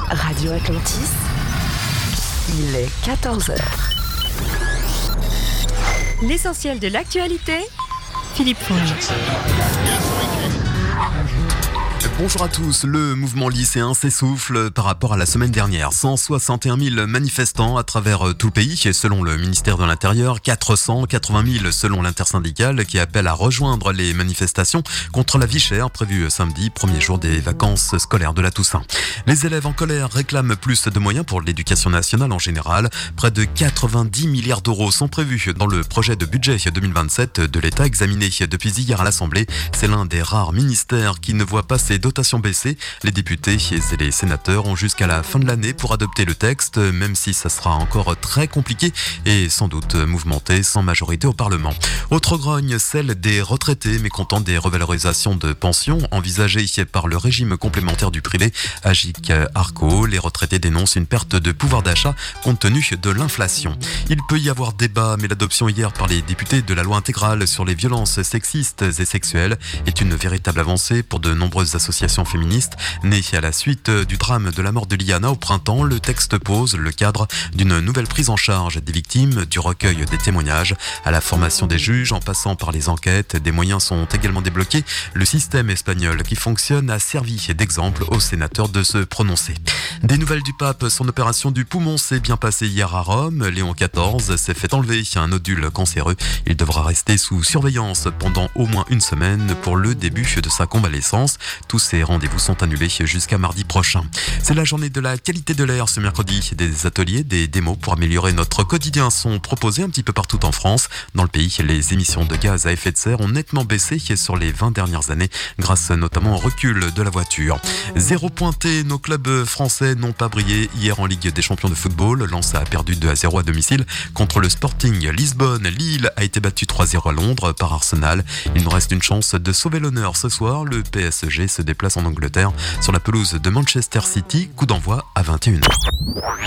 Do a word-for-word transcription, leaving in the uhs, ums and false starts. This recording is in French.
Radio Atlantis, il est quatorze heures. L'essentiel de l'actualité, Philippe Fonge. Bonjour à tous, le mouvement lycéen s'essouffle par rapport à la semaine dernière. cent soixante et un mille manifestants à travers tout le pays, et selon le ministère de l'Intérieur, quatre cent quatre-vingt mille selon l'intersyndicale qui appelle à rejoindre les manifestations contre la vie chère prévue samedi, premier jour des vacances scolaires de la Toussaint. Les élèves en colère réclament plus de moyens pour l'éducation nationale en général. Près de quatre-vingt-dix milliards d'euros sont prévus dans le projet de budget deux mille vingt-sept de l'État examiné depuis hier à l'Assemblée. C'est l'un des rares ministères qui ne voit pas ses dotations baisser. Les députés et les sénateurs ont jusqu'à la fin de l'année pour adopter le texte, même si ça sera encore très compliqué et sans doute mouvementé sans majorité au Parlement. Autre grogne, celle des retraités mécontents des revalorisations de pensions envisagées par le régime complémentaire du privé Agic Arco. Les retraités dénoncent une perte de pouvoir d'achat compte tenu de l'inflation. Il peut y avoir débat, mais l'adoption hier par les députés de la loi intégrale sur les violences sexistes et sexuelles est une véritable avancée pour de nombreuses associations féministes. Né à la suite du drame de la mort de Liana au printemps, le texte pose le cadre d'une nouvelle prise en charge des victimes, du recueil des témoignages à la formation des juges en passant par les enquêtes. Des moyens sont également débloqués. Le système espagnol qui fonctionne a servi d'exemple aux sénateurs de se prononcer. Des nouvelles du pape, son opération du poumon s'est bien passée hier à Rome. Léon quatorze s'est fait enlever un nodule cancéreux. Il devra rester sous surveillance pendant au moins une semaine pour le début de sa convalescence. Tous ces rendez-vous sont annulés jusqu'à mardi prochain. C'est la journée de la qualité de l'air ce mercredi. Des ateliers, des démos pour améliorer notre quotidien sont proposés un petit peu partout en France. Dans le pays, les émissions de gaz à effet de serre ont nettement baissé sur les vingt dernières années, grâce notamment au recul de la voiture. Zéro pointé, nos clubs français n'ont pas brillé hier en Ligue des champions de football. Lens a perdu deux à zéro à domicile contre le Sporting Lisbonne. Lille a été battu trois à zéro à Londres par Arsenal. Il nous reste une chance de sauver l'honneur ce soir. Le P S G se déplace en Angleterre sur la pelouse de Manchester City. Coup d'envoi à vingt et une heures.